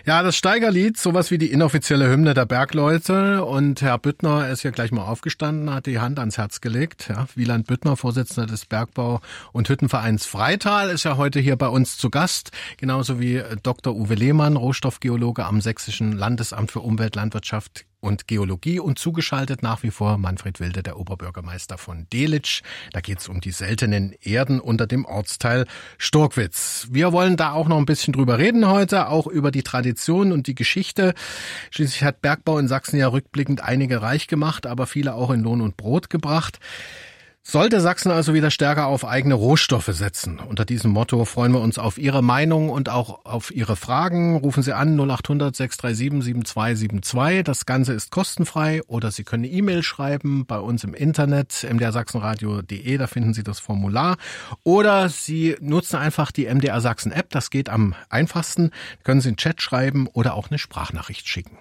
Ja, das Steigerlied, sowas wie die inoffizielle Hymne der Bergleute. Und Herr Büttner ist ja gleich mal aufgestanden, hat die Hand ans Herz gelegt. Ja, Wieland Büttner, Vorsitzender des Bergbau- und Hüttenvereins Freital, ist ja heute hier bei uns zu Gast. Genauso wie Dr. Uwe Lehmann, Rohstoffgeologe am Sächsischen Landesamt für Umwelt, Landwirtschaft und Geologie, und zugeschaltet nach wie vor Manfred Wilde, der Oberbürgermeister von Delitzsch. Da geht es um die seltenen Erden unter dem Ortsteil Storkwitz. Wir wollen da auch noch ein bisschen drüber reden heute, auch über die Tradition und die Geschichte. Schließlich hat Bergbau in Sachsen ja rückblickend einige reich gemacht, aber viele auch in Lohn und Brot gebracht. Sollte Sachsen also wieder stärker auf eigene Rohstoffe setzen? Unter diesem Motto freuen wir uns auf Ihre Meinung und auch auf Ihre Fragen. Rufen Sie an 0800 637 7272. Das Ganze ist kostenfrei, oder Sie können eine E-Mail schreiben bei uns im Internet, mdrsachsenradio.de, da finden Sie das Formular. Oder Sie nutzen einfach die MDR Sachsen App, das geht am einfachsten. Können Sie einen Chat schreiben oder auch eine Sprachnachricht schicken.